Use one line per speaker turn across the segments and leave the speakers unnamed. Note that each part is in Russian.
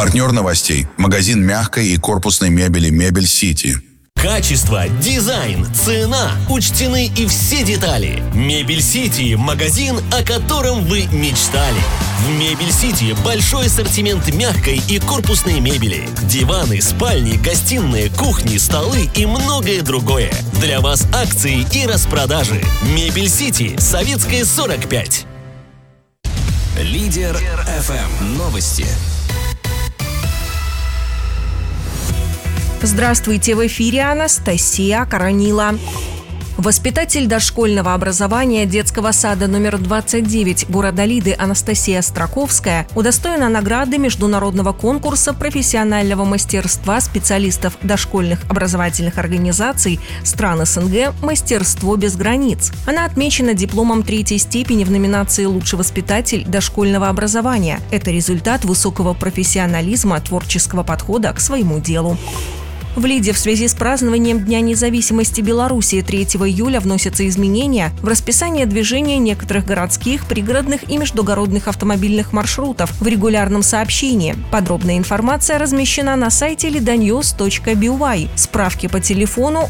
Партнер новостей – магазин мягкой и корпусной мебели «Мебель Сити».
Качество, дизайн, цена – учтены и все детали. «Мебель Сити» – магазин, о котором вы мечтали. В «Мебель Сити» большой ассортимент мягкой и корпусной мебели. Диваны, спальни, гостиные, кухни, столы и многое другое. Для вас акции и распродажи. «Мебель Сити», Советская, 45.
Лидер ФМ. Новости.
Здравствуйте, в эфире Анастасия Коронила. Воспитатель дошкольного образования детского сада номер 29 города Лиды Анастасия Строковская удостоена награды международного конкурса профессионального мастерства специалистов дошкольных образовательных организаций стран СНГ «Мастерство без границ». Она отмечена дипломом 3-й степени в номинации «Лучший воспитатель дошкольного образования». Это результат высокого профессионализма, творческого подхода к своему делу. В Лиде в связи с празднованием Дня независимости Белоруссии 3 июля вносятся изменения в расписание движения некоторых городских, пригородных и междугородных автомобильных маршрутов в регулярном сообщении. Подробная информация размещена на сайте lidanews.by. Справки по телефону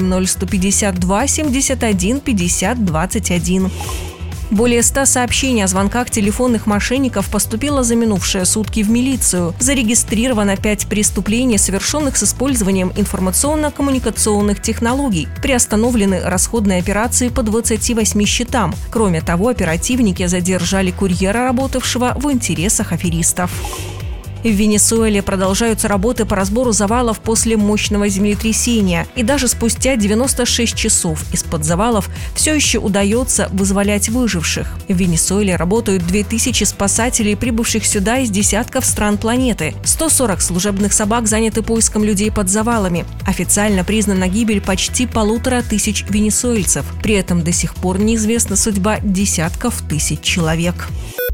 80152 71 50 21. Более 100 сообщений о звонках телефонных мошенников поступило за минувшие сутки в милицию. Зарегистрировано 5 преступлений, совершенных с использованием информационно-коммуникационных технологий. Приостановлены расходные операции по 28 счетам. Кроме того, оперативники задержали курьера, работавшего в интересах аферистов. В Венесуэле продолжаются работы по разбору завалов после мощного землетрясения. И даже спустя 96 часов из-под завалов все еще удается вызволять выживших. В Венесуэле работают 2000 спасателей, прибывших сюда из десятков стран планеты. 140 служебных собак заняты поиском людей под завалами. Официально признана гибель почти 1500 венесуэльцев. При этом до сих пор неизвестна судьба десятков тысяч человек.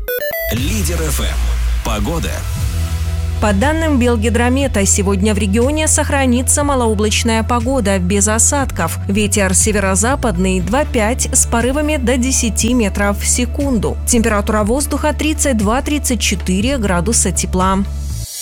Лидер ФМ. Погода.
По данным Белгидромета, сегодня в регионе сохранится малооблачная погода без осадков. Ветер северо-западный 2,5 с порывами до 10 метров в секунду. Температура воздуха 32-34 градуса тепла.